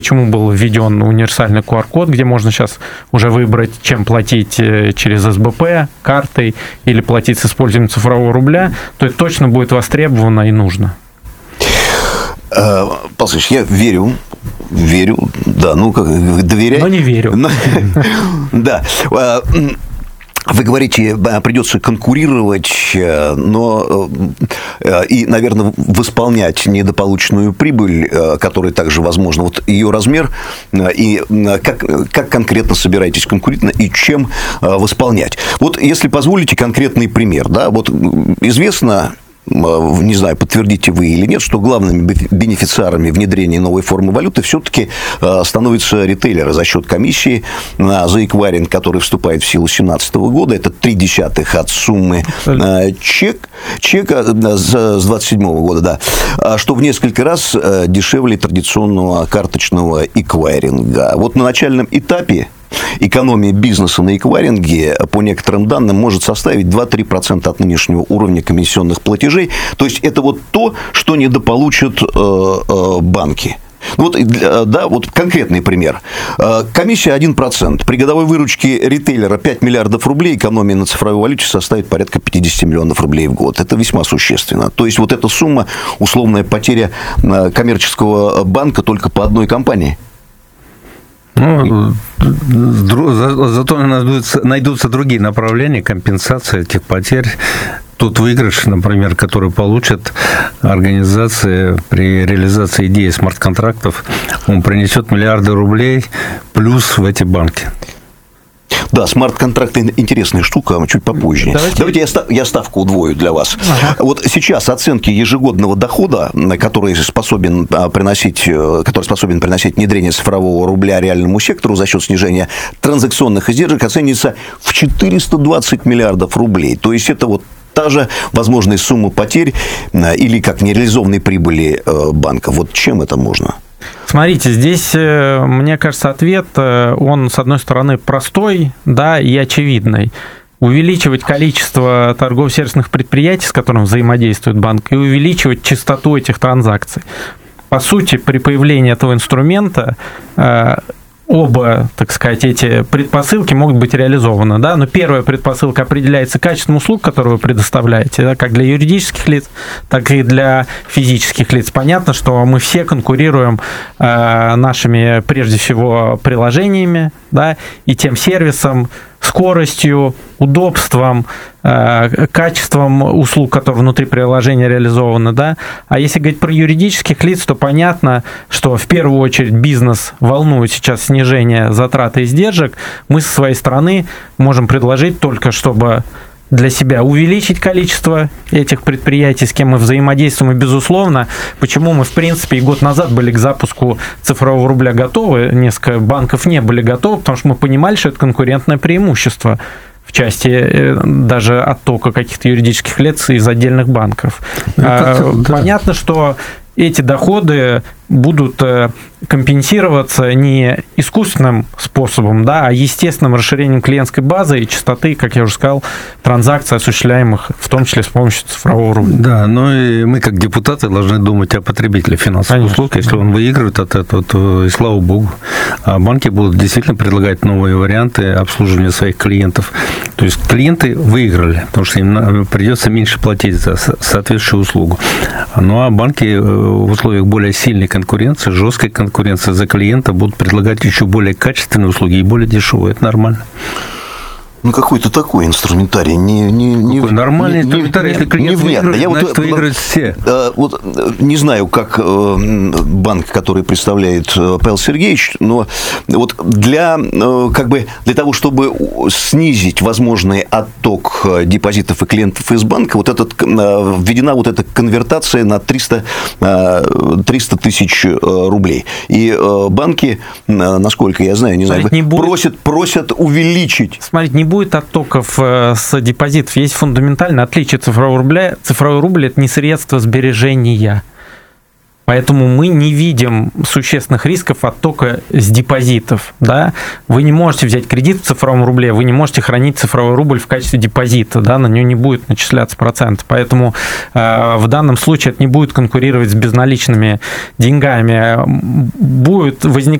Почему был введен универсальный QR-код, где можно сейчас уже выбрать, чем платить через СБП, картой или платить с использованием цифрового рубля, то это точно будет востребовано и нужно. Павел Алексеевич, я верю, да, ну, как доверять. Но не верю. Да. Вы говорите, придется конкурировать, но и, наверное, восполнять недополученную прибыль, которая также возможна. Вот ее размер и как конкретно собираетесь конкурировать и чем восполнять. Вот, если позволите, конкретный пример. Да? Вот известно, не знаю, подтвердите вы или нет, что главными бенефициарами внедрения новой формы валюты все-таки становятся ритейлеры за счет комиссии за эквайринг, который вступает в силу 2017 года. Это 0,3 от суммы чека с 2027 года, да, что в несколько раз дешевле традиционного карточного эквайринга. Вот на начальном этапе экономия бизнеса на эквайринге, по некоторым данным, может составить 2-3% от нынешнего уровня комиссионных платежей. То есть, это вот то, что недополучат банки. Вот, да, вот конкретный пример. Комиссия 1%. При годовой выручке ритейлера 5 миллиардов рублей, экономия на цифровой валюте составит порядка 50 миллионов рублей в год. Это весьма существенно. То есть, вот эта сумма, условная потеря коммерческого банка только по одной компании. Ну, зато найдутся другие направления компенсации этих потерь. Тот выигрыш, например, который получат организации при реализации идеи смарт-контрактов, он принесет миллиарды рублей плюс в эти банки. Да, смарт-контракты – интересная штука, чуть попозже. Давайте я ставку удвою для вас. Ага. Вот сейчас оценки ежегодного дохода, который способен приносить внедрение цифрового рубля реальному сектору за счет снижения транзакционных издержек, оценивается в 420 миллиардов рублей. То есть, это вот та же возможная сумма потерь или как нереализованной прибыли банка. Вот чем это можно? Смотрите, здесь, мне кажется, ответ, он, с одной стороны, простой, да, и очевидный. Увеличивать количество торгово-сервисных предприятий, с которыми взаимодействует банк, и увеличивать частоту этих транзакций. По сути, при появлении этого инструмента оба, так сказать, эти предпосылки могут быть реализованы, да, но первая предпосылка определяется качеством услуг, которые вы предоставляете, да, как для юридических лиц, так и для физических лиц. Понятно, что мы все конкурируем нашими, прежде всего, приложениями, да, и тем сервисом, скоростью, удобством, качеством услуг, которые внутри приложения реализованы, да. А если говорить про юридических лиц, то понятно, что в первую очередь бизнес волнует сейчас снижение затрат и издержек. Мы со своей стороны можем предложить только, чтобы для себя увеличить количество этих предприятий, с кем мы взаимодействуем, и, безусловно, почему мы, в принципе, и год назад были к запуску цифрового рубля готовы, несколько банков не были готовы, потому что мы понимали, что это конкурентное преимущество в части даже оттока каких-то юридических лиц из отдельных банков. Понятно, что эти доходы будут компенсироваться не искусственным способом, да, а естественным расширением клиентской базы и частоты, как я уже сказал, транзакций, осуществляемых в том числе с помощью цифрового рубля. Да, но и мы, как депутаты, должны думать о потребителе финансовых услуг. Если он выигрывает от этого, то и слава богу. А банки будут действительно предлагать новые варианты обслуживания своих клиентов. То есть, клиенты выиграли, потому что им придется меньше платить за соответствующую услугу. Ну, а банки в условиях более сильной конкуренции, жесткой конкуренции за клиента будут предлагать еще более качественные услуги и более дешевые. Это нормально. Ну, какой-то такой инструментарий. Нормальный инструментарий, если клиент выиграет, значит, выиграют все. Вот не знаю, как банк, который представляет Павел Сергеевич, но вот для того, чтобы снизить возможный отток депозитов и клиентов из банка, введена вот эта конвертация на 300 тысяч рублей. И банки, насколько я знаю, просят увеличить. Смотрите, не будет оттоков с депозитов. Есть фундаментальное отличие цифрового рубля. Цифровой рубль – это не средство сбережения. Поэтому мы не видим существенных рисков оттока с депозитов. Да? Вы не можете взять кредит в цифровом рубле, вы не можете хранить цифровой рубль в качестве депозита, да? На него не будет начисляться процент. Поэтому в данном случае это не будет конкурировать с безналичными деньгами. Будет возникать